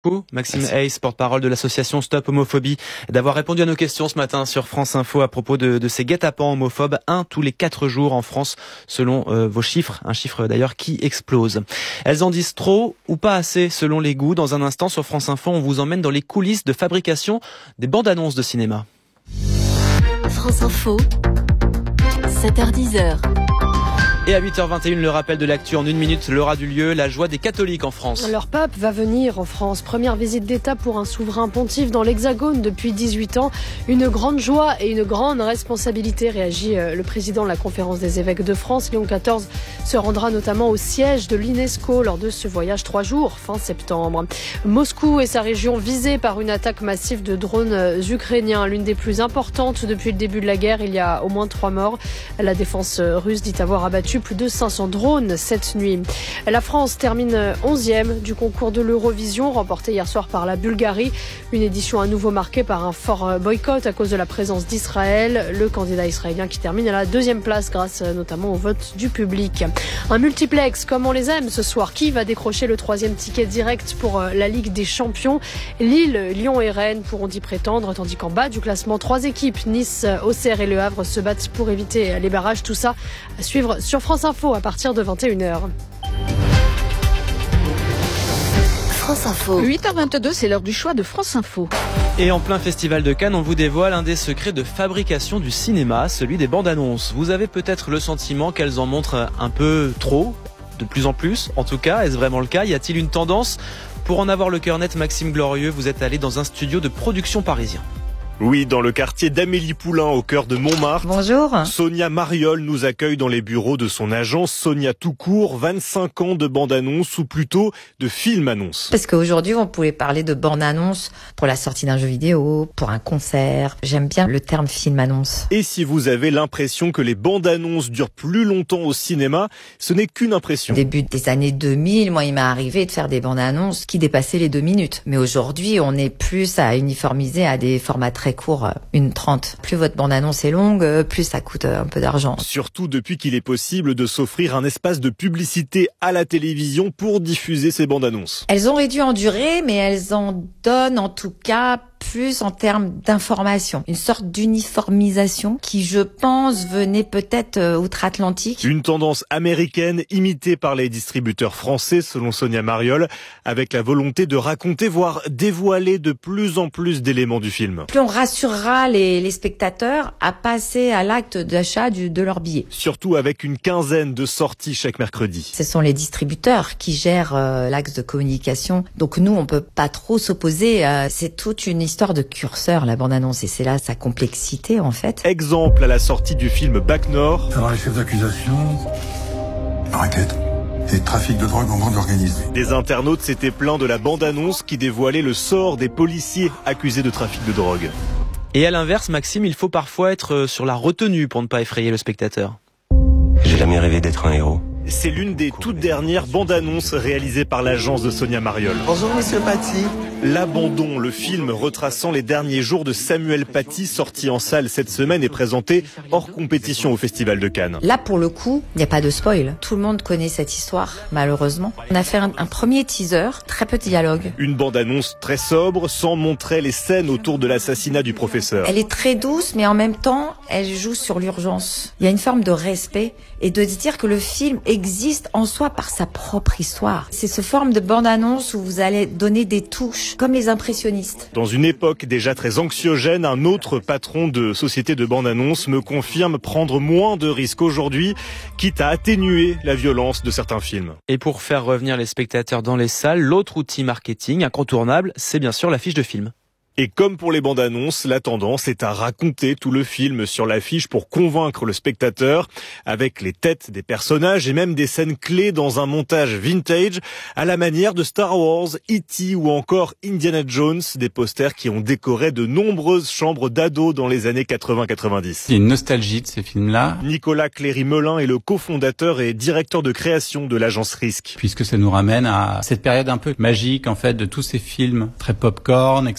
Maxime Hayes, porte-parole de l'association Stop Homophobie, d'avoir répondu à nos questions ce matin sur France Info à propos de ces guet-apens homophobes, 1 tous les 4 jours en France, selon vos chiffres, un chiffre d'ailleurs qui explose. Elles en disent trop ou pas assez selon les goûts. Dans un instant sur France Info, on vous emmène dans les coulisses de fabrication des bandes-annonces de cinéma. France Info, 7h-10h. Et à 8h21, le rappel de l'actu en 1 minute, l'aura du lieu, la joie des catholiques en France. Leur pape va venir en France. Première visite d'État pour un souverain pontife dans l'Hexagone depuis 18 ans. Une grande joie et une grande responsabilité, réagit le président de la Conférence des évêques de France. Léon XIV se rendra notamment au siège de l'UNESCO lors de ce voyage 3 jours, fin septembre. Moscou et sa région visées par une attaque massive de drones ukrainiens, l'une des plus importantes depuis le début de la guerre. Il y a au moins 3 morts. La défense russe dit avoir abattu plus de 500 drones cette nuit. La France termine 11e du concours de l'Eurovision, remporté hier soir par la Bulgarie. Une édition à nouveau marquée par un fort boycott à cause de la présence d'Israël. Le candidat israélien qui termine à la 2e place grâce notamment au vote du public. Un multiplex comme on les aime ce soir. Qui va décrocher le 3e ticket direct pour la Ligue des Champions? Lille, Lyon et Rennes pourront y prétendre, tandis qu'en bas du classement, 3 équipes, Nice, Auxerre et Le Havre, se battent pour éviter les barrages. Tout ça à suivre sur France Info à partir de 21h. France Info. 8h22, c'est l'heure du choix de France Info. Et en plein festival de Cannes, on vous dévoile un des secrets de fabrication du cinéma, celui des bandes annonces. Vous avez peut-être le sentiment qu'elles en montrent un peu trop, de plus en plus. En tout cas, est-ce vraiment le cas? Y a-t-il une tendance? Pour en avoir le cœur net, Maxime Glorieux, vous êtes allé dans un studio de production parisien. Oui, dans le quartier d'Amélie Poulain, au cœur de Montmartre. Bonjour. Sonia Mariol nous accueille dans les bureaux de son agence Sonia Toucourt, 25 ans de bande-annonce ou plutôt de film-annonce. Parce qu'aujourd'hui, on pouvait parler de bande-annonce pour la sortie d'un jeu vidéo, pour un concert. J'aime bien le terme film-annonce. Et si vous avez l'impression que les bandes-annonces durent plus longtemps au cinéma, ce n'est qu'une impression. Au début des années 2000, moi, il m'est arrivé de faire des bandes-annonces qui dépassaient les 2 minutes. Mais aujourd'hui, on est plus à uniformiser à des formats très court, 1:30. Plus votre bande-annonce est longue, plus ça coûte un peu d'argent. Surtout depuis qu'il est possible de s'offrir un espace de publicité à la télévision pour diffuser ces bandes-annonces. Elles ont réduit en durée, mais elles en donnent en tout cas plus en termes d'information. Une sorte d'uniformisation qui, je pense, venait peut-être outre-Atlantique. Une tendance américaine imitée par les distributeurs français, selon Sonia Mariol, avec la volonté de raconter, voire dévoiler de plus en plus d'éléments du film. Plus on rassurera les spectateurs à passer à l'acte d'achat de leur billet. Surtout avec une quinzaine de sorties chaque mercredi. Ce sont les distributeurs qui gèrent l'axe de communication. Donc nous, on peut pas trop s'opposer. C'est toute une histoire de curseur, la bande-annonce, et c'est là sa complexité en fait. Exemple à la sortie du film Bac Nord. Alors les chefs d'accusation, raquette et trafic de drogue en bande organisée. Des internautes s'étaient plaints de la bande-annonce qui dévoilait le sort des policiers accusés de trafic de drogue. Et à l'inverse, Maxime, il faut parfois être sur la retenue pour ne pas effrayer le spectateur. J'ai jamais rêvé d'être un héros. C'est l'une des toutes dernières bandes-annonces réalisées par l'agence de Sonia Mariol. Bonjour Monsieur Paty. L'Abandon, le film retraçant les derniers jours de Samuel Paty, sorti en salle cette semaine et présenté hors compétition au Festival de Cannes. Là, pour le coup, il n'y a pas de spoil. Tout le monde connaît cette histoire, malheureusement. On a fait un premier teaser, très peu de dialogue. Une bande-annonce très sobre, sans montrer les scènes autour de l'assassinat du professeur. Elle est très douce, mais en même temps, elle joue sur l'urgence. Il y a une forme de respect et de dire que le film existe en soi par sa propre histoire. C'est ce forme de bande-annonce où vous allez donner des touches, comme les impressionnistes. Dans une époque déjà très anxiogène, un autre patron de société de bande-annonce me confirme prendre moins de risques aujourd'hui, quitte à atténuer la violence de certains films. Et pour faire revenir les spectateurs dans les salles, l'autre outil marketing incontournable, c'est bien sûr l'affiche de film. Et comme pour les bandes-annonces, la tendance est à raconter tout le film sur l'affiche pour convaincre le spectateur, avec les têtes des personnages et même des scènes clés dans un montage vintage, à la manière de Star Wars, E.T. ou encore Indiana Jones, des posters qui ont décoré de nombreuses chambres d'ados dans les années 80-90. Il y a une nostalgie de ces films-là. Nicolas Cléry-Melin est le cofondateur et directeur de création de l'agence Risque. Puisque ça nous ramène à cette période un peu magique, en fait, de tous ces films très pop-corn, etc., mais qui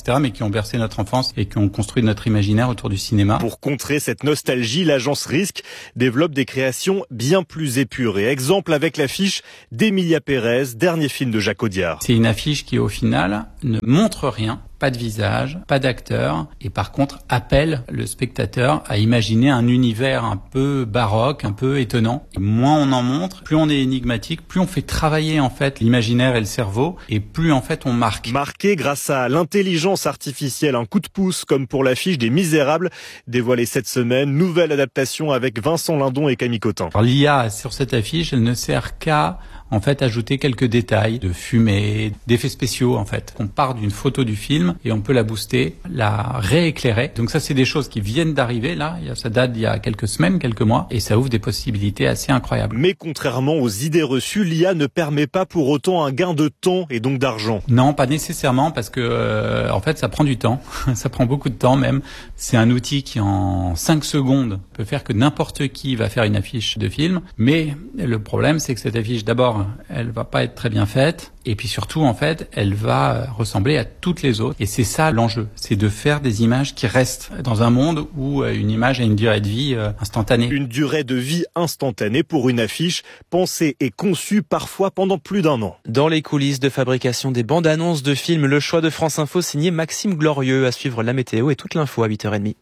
qui ont bercé notre enfance et qui ont construit notre imaginaire autour du cinéma. Pour contrer cette nostalgie, l'agence Risque développe des créations bien plus épurées. Exemple avec l'affiche d'Emilia Pérez, dernier film de Jacques Audiard. C'est une affiche qui, au final, ne montre rien. Pas de visage, pas d'acteur, et par contre appelle le spectateur à imaginer un univers un peu baroque, un peu étonnant. Et moins on en montre, plus on est énigmatique, plus on fait travailler en fait l'imaginaire et le cerveau, et plus en fait on marque. Marqué grâce à l'intelligence artificielle, un coup de pouce comme pour l'affiche des Misérables, dévoilée cette semaine, nouvelle adaptation avec Vincent Lindon et Camille Cotin. Alors, l'IA sur cette affiche, elle ne sert qu'à en fait ajouter quelques détails de fumée, d'effets spéciaux en fait. On part d'une photo du film et on peut la booster, la rééclairer. Donc ça c'est des choses qui viennent d'arriver là, ça date d'il y a quelques semaines, quelques mois et ça ouvre des possibilités assez incroyables. Mais contrairement aux idées reçues, l'IA ne permet pas pour autant un gain de temps et donc d'argent. Non, pas nécessairement parce que en fait ça prend du temps, ça prend beaucoup de temps même. C'est un outil qui en 5 secondes peut faire que n'importe qui va faire une affiche de film, mais le problème c'est que cette affiche d'abord elle va pas être très bien faite et puis surtout en fait elle va ressembler à toutes les autres et c'est ça l'enjeu, c'est de faire des images qui restent dans un monde où une image a une durée de vie instantanée. Une durée de vie instantanée pour une affiche pensée et conçue parfois pendant plus d'1 an. Dans les coulisses de fabrication des bandes annonces de films, le choix de France Info signé Maxime Glorieux. À suivre la météo et toute l'info à 8h30.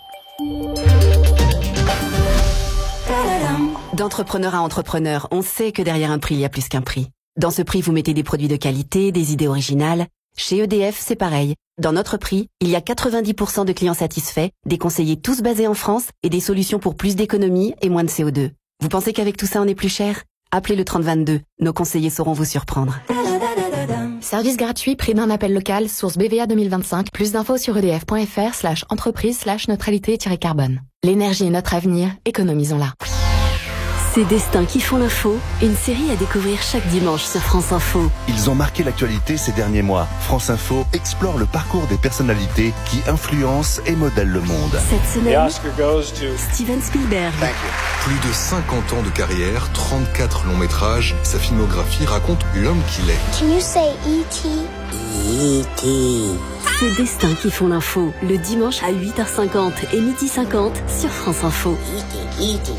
D'entrepreneur à entrepreneur, on sait que derrière un prix, il y a plus qu'un prix. Dans ce prix, vous mettez des produits de qualité, des idées originales. Chez EDF, c'est pareil. Dans notre prix, il y a 90% de clients satisfaits, des conseillers tous basés en France et des solutions pour plus d'économie et moins de CO2. Vous pensez qu'avec tout ça, on est plus cher ? Appelez le 3022. Nos conseillers sauront vous surprendre. Service gratuit, prix d'un appel local, source BVA 2025. Plus d'infos sur edf.fr/entreprise/neutralité-carbone. L'énergie est notre avenir, économisons-la. Ces destins qui font l'info, une série à découvrir chaque dimanche sur France Info. Ils ont marqué l'actualité ces derniers mois. France Info explore le parcours des personnalités qui influencent et modèlent le monde. Cette semaine, Steven Spielberg. Plus de 50 ans de carrière, 34 longs métrages, sa filmographie raconte l'homme qu'il est. Can you say E.T.? E.T. Ces destins qui font l'info, le dimanche à 8h50 et 12h50 sur France Info. E.T.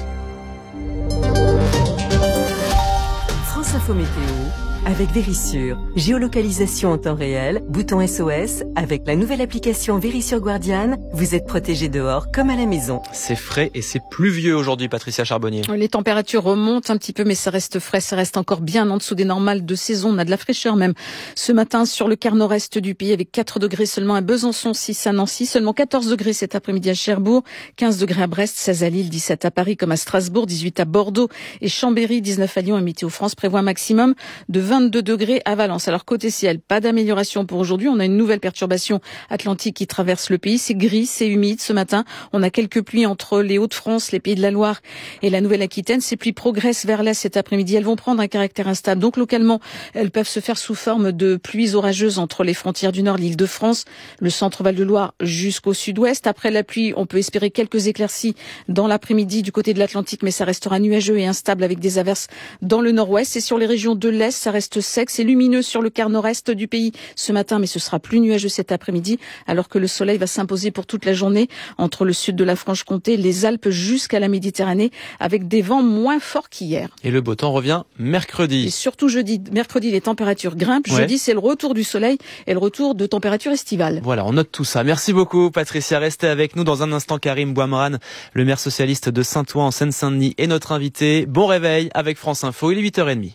France Info Météo avec Vérissure. Géolocalisation en temps réel, bouton SOS. Avec la nouvelle application Vérissure Guardian, vous êtes protégé dehors comme à la maison. C'est frais et c'est pluvieux aujourd'hui, Patricia Charbonnier. Les températures remontent un petit peu, mais ça reste frais, ça reste encore bien en dessous des normales de saison. On a de la fraîcheur même ce matin sur le quart nord-est du pays avec 4 degrés seulement à Besançon, 6 à Nancy, seulement 14 degrés cet après-midi à Cherbourg, 15 degrés à Brest, 16 à Lille, 17 à Paris comme à Strasbourg, 18 à Bordeaux et Chambéry, 19 à Lyon et Météo France prévoit un maximum de 22 degrés à Valence. Alors côté ciel, pas d'amélioration pour aujourd'hui. On a une nouvelle perturbation atlantique qui traverse le pays. C'est gris, c'est humide ce matin. On a quelques pluies entre les Hauts-de-France, les Pays de la Loire et la Nouvelle-Aquitaine. Ces pluies progressent vers l'est cet après-midi. Elles vont prendre un caractère instable. Donc localement, elles peuvent se faire sous forme de pluies orageuses entre les frontières du Nord, l'Île-de-France, le centre Val-de-Loire jusqu'au sud-ouest. Après la pluie, on peut espérer quelques éclaircies dans l'après-midi du côté de l'Atlantique, mais ça restera nuageux et instable avec des averses dans le nord-ouest. Et sur les régions de l'est, ça reste sec. C'est lumineux sur le quart nord-est du pays ce matin, mais ce sera plus nuageux cet après-midi, alors que le soleil va s'imposer pour toute la journée entre le sud de la Franche-Comté, les Alpes jusqu'à la Méditerranée, avec des vents moins forts qu'hier. Et le beau temps revient mercredi. Et surtout jeudi, mercredi, les températures grimpent. Ouais. Jeudi, c'est le retour du soleil et le retour de températures estivales. Voilà, on note tout ça. Merci beaucoup, Patricia. Restez avec nous dans un instant. Karim Bouamran, le maire socialiste de Saint-Ouen en Seine-Saint-Denis, est notre invité. Bon réveil avec France Info. Il est 8h30.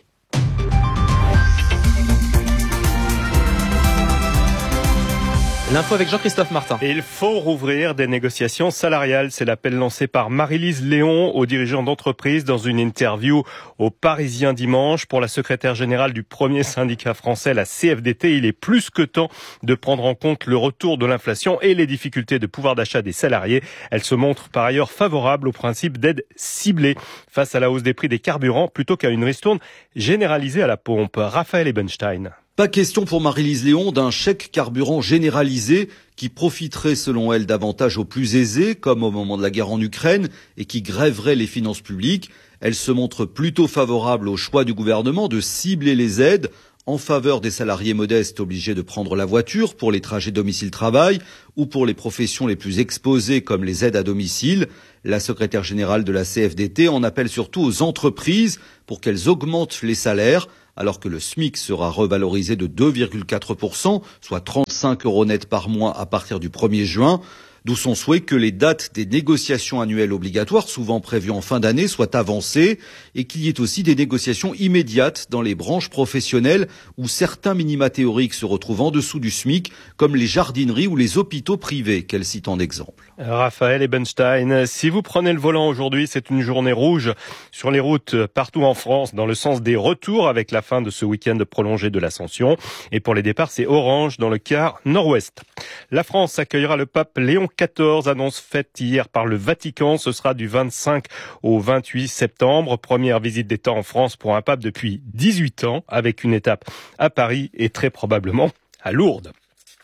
L'info avec Jean-Christophe Martin. Et il faut rouvrir des négociations salariales. C'est l'appel lancé par Marie-Lise Léon aux dirigeants d'entreprise dans une interview au Parisien dimanche. Pour la secrétaire générale du premier syndicat français, la CFDT, il est plus que temps de prendre en compte le retour de l'inflation et les difficultés de pouvoir d'achat des salariés. Elle se montre par ailleurs favorable au principe d'aide ciblée face à la hausse des prix des carburants plutôt qu'à une ristourne généralisée à la pompe. Raphaël Ebenstein. Pas question pour Marie-Lise Léon d'un chèque carburant généralisé qui profiterait selon elle davantage aux plus aisés, comme au moment de la guerre en Ukraine, et qui grèverait les finances publiques. Elle se montre plutôt favorable au choix du gouvernement de cibler les aides en faveur des salariés modestes obligés de prendre la voiture pour les trajets domicile-travail ou pour les professions les plus exposées comme les aides à domicile. La secrétaire générale de la CFDT en appelle surtout aux entreprises pour qu'elles augmentent les salaires, alors que le SMIC sera revalorisé de 2,4%, soit 35 € net par mois à partir du 1er juin. D'où son souhait que les dates des négociations annuelles obligatoires, souvent prévues en fin d'année, soient avancées et qu'il y ait aussi des négociations immédiates dans les branches professionnelles où certains minima théoriques se retrouvent en dessous du SMIC, comme les jardineries ou les hôpitaux privés, qu'elle cite en exemple. Raphaël Ebenstein, si vous prenez le volant aujourd'hui, c'est une journée rouge sur les routes partout en France, dans le sens des retours avec la fin de ce week-end prolongé de l'Ascension. Et pour les départs, c'est orange dans le quart nord-ouest. La France accueillera le pape Léon XIV, annonce faite hier par le Vatican. Ce sera du 25 au 28 septembre. Première visite d'État en France pour un pape depuis 18 ans, avec une étape à Paris et très probablement à Lourdes.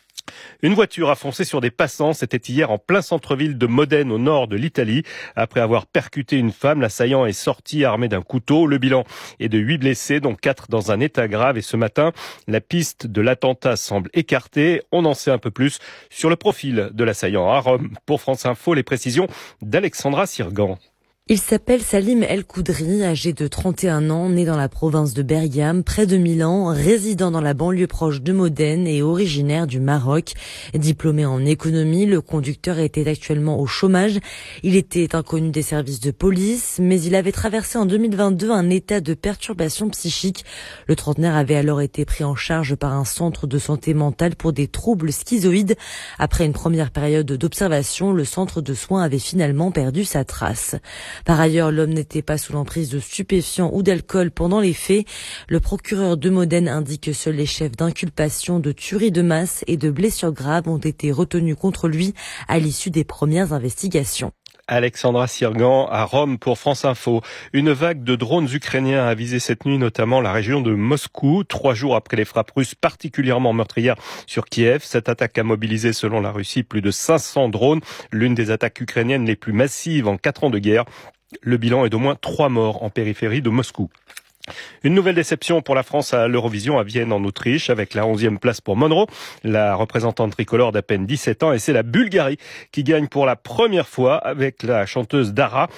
Une voiture a foncé sur des passants, c'était hier en plein centre-ville de Modène, au nord de l'Italie. Après avoir percuté une femme, l'assaillant est sorti armé d'un couteau. Le bilan est de 8 blessés, dont 4 dans un état grave. Et ce matin, la piste de l'attentat semble écartée. On en sait un peu plus sur le profil de l'assaillant à Rome. Pour France Info, les précisions d'Alexandra Sirgan. Il s'appelle Salim El Koudri, âgé de 31 ans, né dans la province de Bergame, près de Milan, résident dans la banlieue proche de Modène et originaire du Maroc. Diplômé en économie, le conducteur était actuellement au chômage. Il était inconnu des services de police, mais il avait traversé en 2022 un état de perturbation psychique. Le trentenaire avait alors été pris en charge par un centre de santé mentale pour des troubles schizoïdes. Après une première période d'observation, le centre de soins avait finalement perdu sa trace. Par ailleurs, l'homme n'était pas sous l'emprise de stupéfiants ou d'alcool pendant les faits. Le procureur de Modène indique que seuls les chefs d'inculpation de tuerie de masse et de blessures graves ont été retenus contre lui à l'issue des premières investigations. Alexandra Sirgan à Rome pour France Info. Une vague de drones ukrainiens a visé cette nuit notamment la région de Moscou, 3 jours après les frappes russes particulièrement meurtrières sur Kiev. Cette attaque a mobilisé, selon la Russie, plus de 500 drones, l'une des attaques ukrainiennes les plus massives en 4 ans de guerre. Le bilan est d'au moins 3 morts en périphérie de Moscou. Une nouvelle déception pour la France à l'Eurovision à Vienne en Autriche, avec la 11e place pour Monroe, la représentante tricolore d'à peine 17 ans, et c'est la Bulgarie qui gagne pour la première fois avec la chanteuse Dara,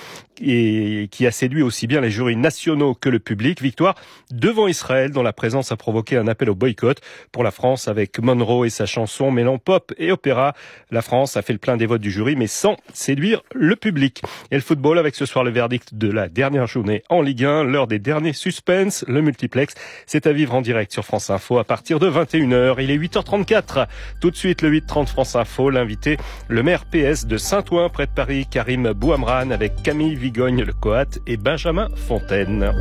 et qui a séduit aussi bien les jurys nationaux que le public. Victoire devant Israël, dont la présence a provoqué un appel au boycott. Pour la France, avec Monroe et sa chanson mêlant pop et opéra, la France a fait le plein des votes du jury, mais sans séduire le public. Et le football, avec ce soir le verdict de la dernière journée en Ligue 1, l'heure des derniers suspens, le multiplex. C'est à vivre en direct sur France Info à partir de 21h. Il est 8h34. Tout de suite, le 8h30 France Info, l'invité, le maire PS de Saint-Ouen, près de Paris, Karim Bouhamran, avec Camille Vigogne-le-Coat et Benjamin Fontaine.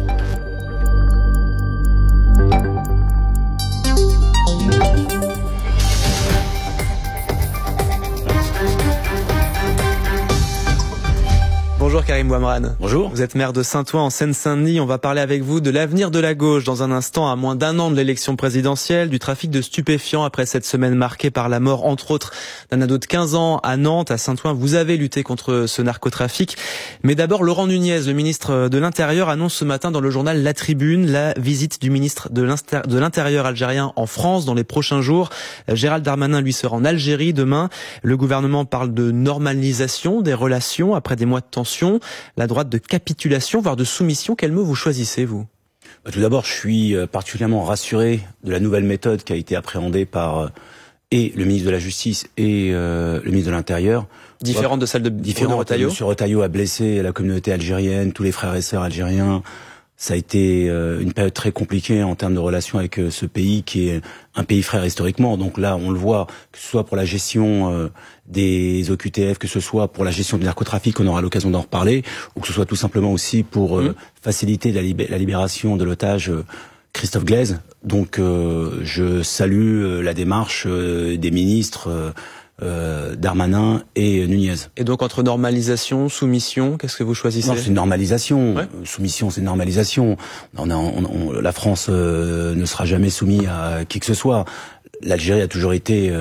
Bonjour Karim Bouhamran. Bonjour. Vous êtes maire de Saint-Ouen en Seine-Saint-Denis. On va parler avec vous de l'avenir de la gauche dans un instant, à moins d'un an de l'élection présidentielle, du trafic de stupéfiants après cette semaine marquée par la mort, entre autres, d'un ado de 15 ans à Nantes. À Saint-Ouen, vous avez lutté contre ce narcotrafic. Mais d'abord, Laurent Nunez, le ministre de l'Intérieur, annonce ce matin dans le journal La Tribune la visite du ministre de l'Intérieur algérien en France dans les prochains jours. Gérald Darmanin, lui, sera en Algérie demain. Le gouvernement parle de normalisation des relations après des mois de tension. La droite de capitulation, voire de soumission. Quel mot vous choisissez, vous ? Tout d'abord, je suis particulièrement rassuré de la nouvelle méthode qui a été appréhendée par et le ministre de la Justice et le ministre de l'Intérieur. Différente de celle de Retailleau. M. Retailleau a blessé la communauté algérienne, tous les frères et sœurs algériens. Ça a été une période très compliquée en termes de relations avec ce pays qui est un pays frère historiquement. Donc là, on le voit, que ce soit pour la gestion des OQTF, que ce soit pour la gestion du narcotrafic, on aura l'occasion d'en reparler, ou que ce soit tout simplement aussi pour faciliter la libération de l'otage Christophe Glaise. Donc je salue la démarche des ministres Darmanin et Nunez. Et donc entre normalisation, soumission, qu'est-ce que vous choisissez ? Non, c'est une normalisation. Ouais. Soumission, c'est une normalisation. La France ne sera jamais soumise à qui que ce soit. L'Algérie a toujours été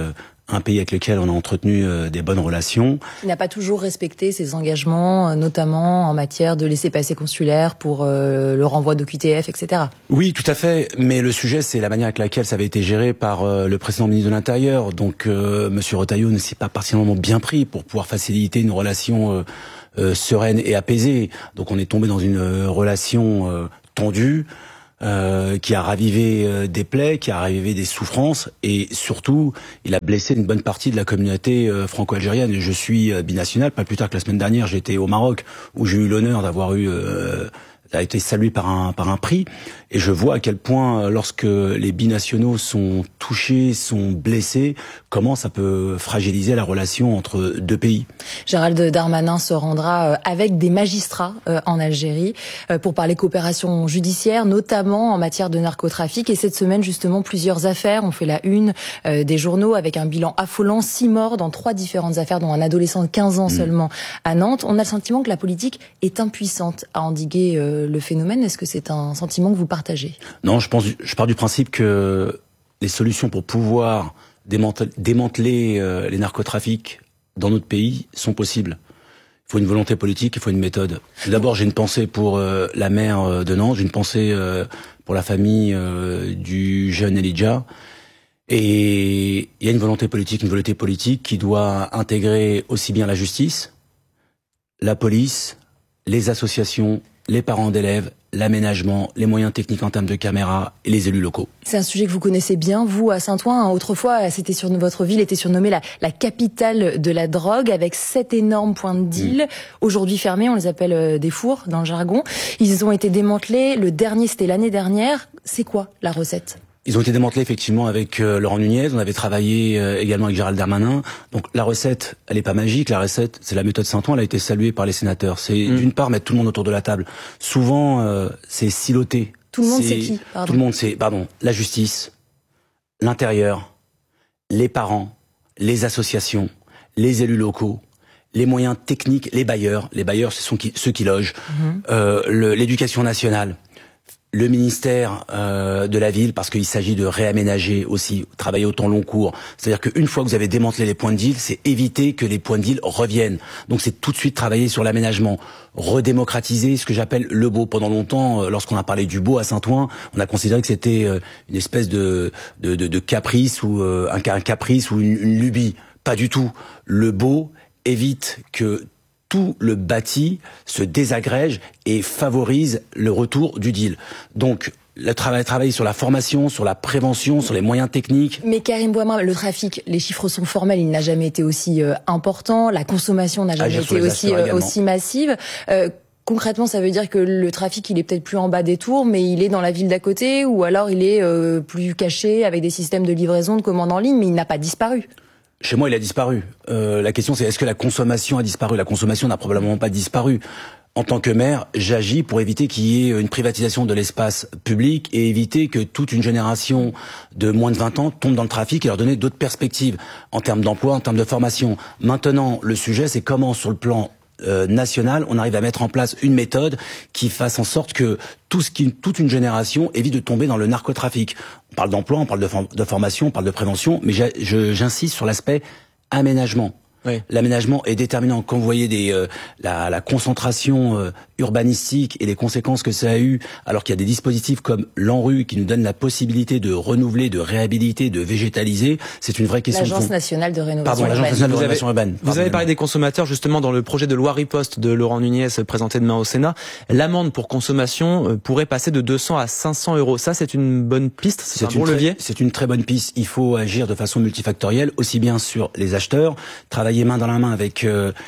un pays avec lequel on a entretenu des bonnes relations. Il n'a pas toujours respecté ses engagements, notamment en matière de laissez-passer consulaire pour le renvoi d'OQTF, etc. Oui, tout à fait. Mais le sujet, c'est la manière avec laquelle ça avait été géré par le précédent ministre de l'Intérieur. Donc, Monsieur Retailleau ne s'est pas particulièrement bien pris pour pouvoir faciliter une relation sereine et apaisée. Donc, on est tombé dans une relation tendue. Qui a ravivé des plaies, qui a ravivé des souffrances, et surtout, il a blessé une bonne partie de la communauté franco-algérienne. Je suis binational, pas plus tard que la semaine dernière, j'étais au Maroc, où j'ai eu l'honneur d'avoir été salué par un prix, et je vois à quel point, lorsque les binationaux sont touchés, sont blessés, comment ça peut fragiliser la relation entre deux pays. Gérald Darmanin se rendra avec des magistrats en Algérie pour parler coopération judiciaire, notamment en matière de narcotrafic. Et cette semaine, justement, plusieurs affaires ont fait la une des journaux avec un bilan affolant, 6 morts dans 3 différentes affaires, dont un adolescent de 15 ans seulement à Nantes. On a le sentiment que la politique est impuissante à endiguer le phénomène. Est-ce que c'est un sentiment que vous partagez? Non, je pars du principe que les solutions pour pouvoir démanteler les narcotrafics dans notre pays sont possibles. Il faut une volonté politique, il faut une méthode. D'abord, j'ai une pensée pour la maire de Nantes, j'ai une pensée pour la famille du jeune Elijah. Et il y a une volonté politique qui doit intégrer aussi bien la justice, la police, les associations, les parents d'élèves, l'aménagement, les moyens techniques en termes de caméras et les élus locaux. C'est un sujet que vous connaissez bien, vous, à Saint-Ouen. Autrefois, votre ville était surnommée la capitale de la drogue, avec 7 énormes points de deal. Aujourd'hui fermés, on les appelle des fours dans le jargon. Ils ont été démantelés. Le dernier, c'était l'année dernière. C'est quoi la recette ? Ils ont été démantelés effectivement avec Laurent Nunez. On avait travaillé également avec Gérald Darmanin. Donc la recette, elle est pas magique. La recette, c'est la méthode Saint-Ouen. Elle a été saluée par les sénateurs. C'est d'une part mettre tout le monde autour de la table. Souvent, c'est siloté. Tout le monde c'est qui ? Tout le monde c'est, la justice, l'intérieur, les parents, les associations, les élus locaux, les moyens techniques, les bailleurs. Les bailleurs, ce sont ceux qui logent. L'éducation nationale. Le ministère de la ville, parce qu'il s'agit de réaménager aussi, travailler au temps long cours. C'est-à-dire qu'une fois que vous avez démantelé les points de deal, c'est éviter que les points de deal reviennent. Donc c'est tout de suite travailler sur l'aménagement, redémocratiser ce que j'appelle le beau. Pendant longtemps, lorsqu'on a parlé du beau à Saint-Ouen, on a considéré que c'était une espèce de caprice ou un caprice ou une lubie. Pas du tout. Le beau évite que tout le bâti se désagrège et favorise le retour du deal. Donc, le travail sur la formation, sur la prévention, sur les moyens techniques. Mais Karim Bouamra, le trafic, les chiffres sont formels, il n'a jamais été aussi important. La consommation n'a jamais été aussi massive. Concrètement, ça veut dire que le trafic, il est peut-être plus en bas des tours, mais il est dans la ville d'à côté, ou alors il est plus caché avec des systèmes de livraison, de commande en ligne, mais il n'a pas disparu. Chez moi, il a disparu. La question, c'est est-ce que la consommation a disparu ? La consommation n'a probablement pas disparu. En tant que maire, j'agis pour éviter qu'il y ait une privatisation de l'espace public et éviter que toute une génération de moins de 20 ans tombe dans le trafic et leur donner d'autres perspectives en termes d'emploi, en termes de formation. Maintenant, le sujet, c'est comment, sur le plan national, on arrive à mettre en place une méthode qui fasse en sorte que toute une génération évite de tomber dans le narcotrafic. On parle d'emploi, on parle de formation, on parle de prévention, mais j'insiste sur l'aspect aménagement. Oui. L'aménagement est déterminant. Quand vous voyez la concentration urbanistique et les conséquences que ça a eu, alors qu'il y a des dispositifs comme l'ANRU qui nous donnent la possibilité de renouveler, de réhabiliter, de végétaliser, c'est une vraie question. L'Agence nationale de rénovation urbaine. L'Agence nationale de rénovation urbaine. Vous avez parlé des consommateurs justement dans le projet de loi riposte de Laurent Nunez présenté demain au Sénat. L'amende pour consommation pourrait passer de 200 à 500 €. Ça, c'est une bonne piste. C'est un bon levier. C'est une très bonne piste. Il faut agir de façon multifactorielle, aussi bien sur les acheteurs, travailler main dans la main avec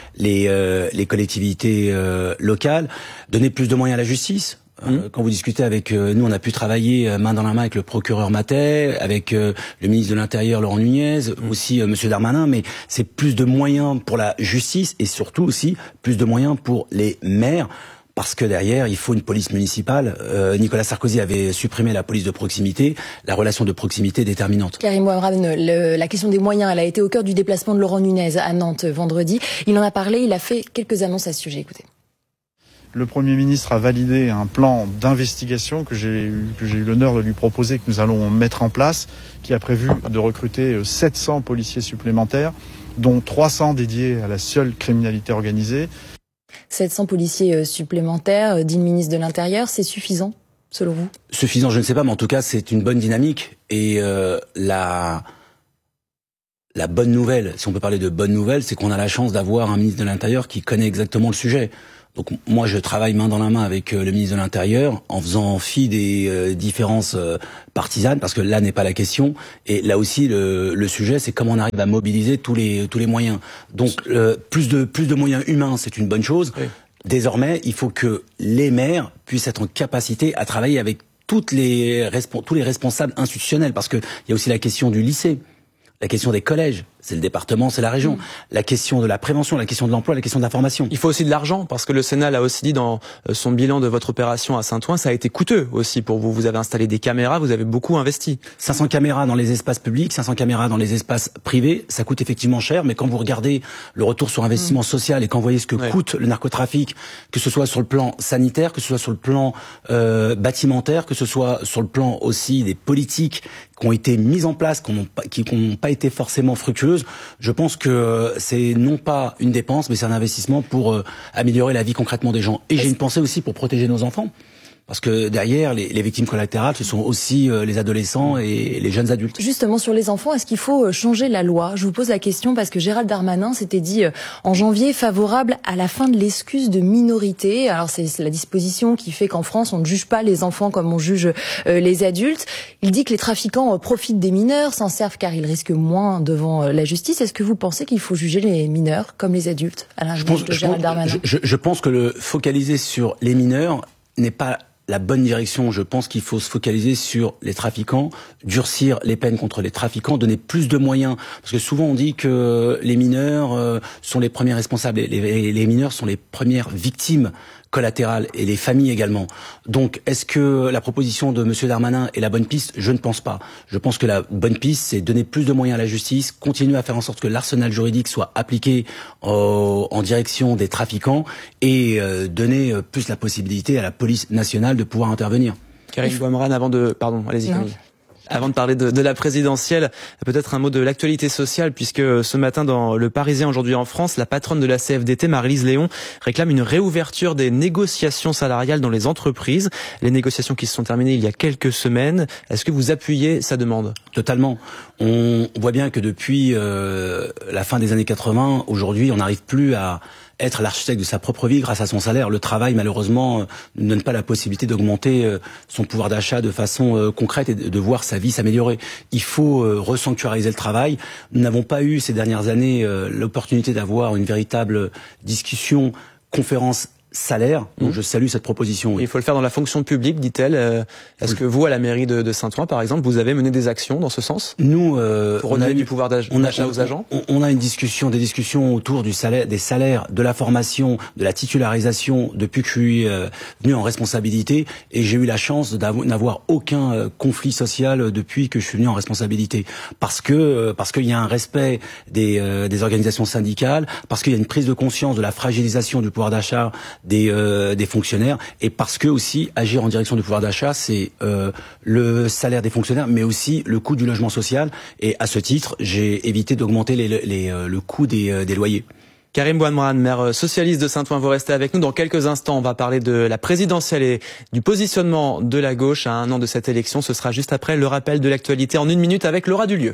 les collectivités locales, donner plus de moyens à la justice. Quand vous discutez avec nous, on a pu travailler main dans la main avec le procureur Matet, avec le ministre de l'Intérieur Laurent Nunez, aussi Monsieur Darmanin, mais c'est plus de moyens pour la justice et surtout aussi plus de moyens pour les maires. Parce que derrière, il faut une police municipale. Nicolas Sarkozy avait supprimé la police de proximité. La relation de proximité est déterminante. Karim Bouamra, la question des moyens, elle a été au cœur du déplacement de Laurent Nunez à Nantes vendredi. Il en a parlé, il a fait quelques annonces à ce sujet. Écoutez. Le Premier ministre a validé un plan d'investigation que j'ai eu l'honneur de lui proposer, que nous allons mettre en place, qui a prévu de recruter 700 policiers supplémentaires, dont 300 dédiés à la seule criminalité organisée. 700 policiers supplémentaires, dit le ministre de l'Intérieur, c'est suffisant, selon vous ? Suffisant, je ne sais pas, mais en tout cas, c'est une bonne dynamique. Et la bonne nouvelle, si on peut parler de bonne nouvelle, c'est qu'on a la chance d'avoir un ministre de l'Intérieur qui connaît exactement le sujet. Donc moi, je travaille main dans la main avec le ministre de l'Intérieur en faisant fi des différences partisanes, parce que là n'est pas la question. Et là aussi, le sujet, c'est comment on arrive à mobiliser tous les moyens. Donc plus de moyens humains, c'est une bonne chose. Oui. Désormais, il faut que les maires puissent être en capacité à travailler avec tous les responsables institutionnels, parce que il y a aussi la question du lycée, la question des collèges. C'est le département, c'est la région. La question de la prévention, la question de l'emploi, la question de la formation. Il faut aussi de l'argent, parce que le Sénat l'a aussi dit dans son bilan de votre opération à Saint-Ouen, ça a été coûteux aussi pour vous. Vous avez installé des caméras, vous avez beaucoup investi. 500 caméras dans les espaces publics, 500 caméras dans les espaces privés, ça coûte effectivement cher, mais quand vous regardez le retour sur investissement social et quand vous voyez ce que coûte le narcotrafic, que ce soit sur le plan sanitaire, que ce soit sur le plan bâtimentaire, que ce soit sur le plan aussi des politiques qui ont été mises en place, qui n'ont pas été forcément fructueuses, je pense que c'est non pas une dépense, mais c'est un investissement pour améliorer la vie concrètement des gens. Et j'ai une pensée aussi pour protéger nos enfants. Parce que derrière, les victimes collatérales, ce sont aussi les adolescents et les jeunes adultes. Justement, sur les enfants, est-ce qu'il faut changer la loi ? Je vous pose la question parce que Gérald Darmanin s'était dit en janvier favorable à la fin de l'excuse de minorité. Alors c'est la disposition qui fait qu'en France, on ne juge pas les enfants comme on juge les adultes. Il dit que les trafiquants profitent des mineurs, s'en servent car ils risquent moins devant la justice. Est-ce que vous pensez qu'il faut juger les mineurs comme les adultes à l'inverse de Gérald Darmanin ? Je pense que le focaliser sur les mineurs n'est pas la bonne direction. Je pense qu'il faut se focaliser sur les trafiquants, durcir les peines contre les trafiquants, donner plus de moyens. Parce que souvent on dit que les mineurs sont les premiers responsables. Les mineurs sont les premières victimes collatérales et les familles également. Donc, est-ce que la proposition de Monsieur Darmanin est la bonne piste ? Je ne pense pas. Je pense que la bonne piste, c'est donner plus de moyens à la justice, continuer à faire en sorte que l'arsenal juridique soit appliqué en direction des trafiquants et donner plus la possibilité à la police nationale de pouvoir intervenir. Karine Boismorane, pardon, allez-y Camille. Avant de parler de la présidentielle, peut-être un mot de l'actualité sociale, puisque ce matin dans Le Parisien aujourd'hui en France, la patronne de la CFDT, Maryse Léon, réclame une réouverture des négociations salariales dans les entreprises. Les négociations qui se sont terminées il y a quelques semaines. Est-ce que vous appuyez sa demande ? Totalement. On voit bien que depuis la fin des années 80, aujourd'hui, on n'arrive plus à être l'architecte de sa propre vie grâce à son salaire. Le travail, malheureusement, ne donne pas la possibilité d'augmenter son pouvoir d'achat de façon concrète et de voir sa vie s'améliorer. Il faut resanctuariser le travail. Nous n'avons pas eu ces dernières années l'opportunité d'avoir une véritable discussion, conférence salaire. Donc je salue cette proposition. Il faut le faire dans la fonction publique, dit-elle. Est-ce que vous, à la mairie de Saint-Ouen, par exemple, vous avez mené des actions dans ce sens ? Nous, pour redonner du pouvoir d'achat aux agents. On a des discussions autour du salaire, des salaires, de la formation, de la titularisation depuis que je suis venu en responsabilité, et j'ai eu la chance n'avoir aucun conflit social depuis que je suis venu en responsabilité, parce qu'il y a un respect des organisations syndicales, parce qu'il y a une prise de conscience de la fragilisation du pouvoir d'achat des fonctionnaires, et parce que aussi agir en direction du pouvoir d'achat, c'est le salaire des fonctionnaires, mais aussi le coût du logement social. Et à ce titre, j'ai évité d'augmenter le coût des loyers. Karine Boismorane, maire socialiste de Saint-Ouen, vous restez avec nous. Dans quelques instants, on va parler de la présidentielle et du positionnement de la gauche à un an de cette élection. Ce sera juste après le rappel de l'actualité en 1 minute avec Laura Dulieu.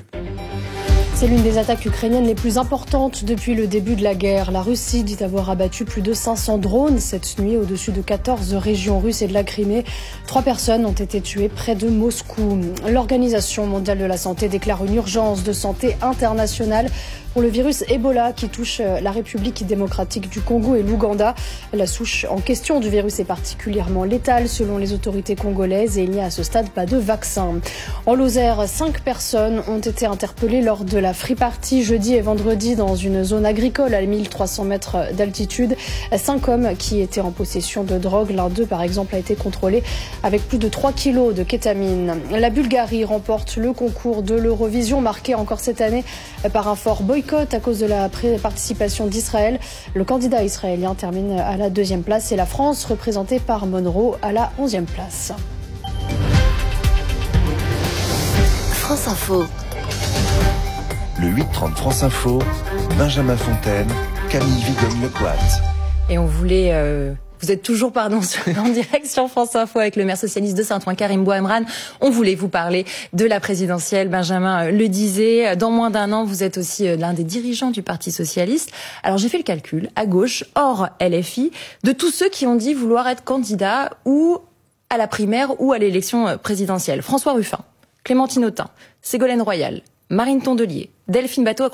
C'est l'une des attaques ukrainiennes les plus importantes depuis le début de la guerre. La Russie dit avoir abattu plus de 500 drones cette nuit au-dessus de 14 régions russes et de la Crimée. 3 personnes ont été tuées près de Moscou. L'Organisation mondiale de la santé déclare une urgence de santé internationale pour le virus Ebola qui touche la République démocratique du Congo et l'Ouganda. La souche en question du virus est particulièrement létale selon les autorités congolaises et il n'y a à ce stade pas de vaccin. En Lozère, 5 personnes ont été interpellées lors de la Free Party jeudi et vendredi dans une zone agricole à 1300 mètres d'altitude. 5 hommes qui étaient en possession de drogue. L'un d'eux, par exemple, a été contrôlé avec plus de 3 kilos de kétamine. La Bulgarie remporte le concours de l'Eurovision marqué encore cette année par un fort boycott boycott à cause de la participation d'Israël. Le candidat israélien termine à la 2e place et la France, représentée par Monroe, à la 11e place. France Info. Le 8h30 France Info, Benjamin Fontaine, Camille Vigogne-Lecoat. Et on voulait... Vous êtes toujours, en direct sur France Info avec le maire socialiste de Saint-Ouen, Karim Bouhamrane. On voulait vous parler de la présidentielle. Benjamin le disait, dans moins d'un an, vous êtes aussi l'un des dirigeants du Parti socialiste. Alors j'ai fait le calcul, à gauche, hors LFI, de tous ceux qui ont dit vouloir être candidats ou à la primaire ou à l'élection présidentielle. François Ruffin, Clémentine Autain, Ségolène Royal, Marine Tondelier, Delphine Bateau